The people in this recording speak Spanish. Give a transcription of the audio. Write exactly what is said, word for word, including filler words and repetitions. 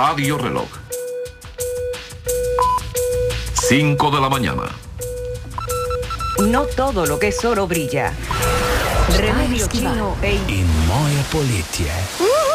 Radio Reloj. cinco de la mañana. No todo lo que es oro brilla. Remedio chino e... In moje politie.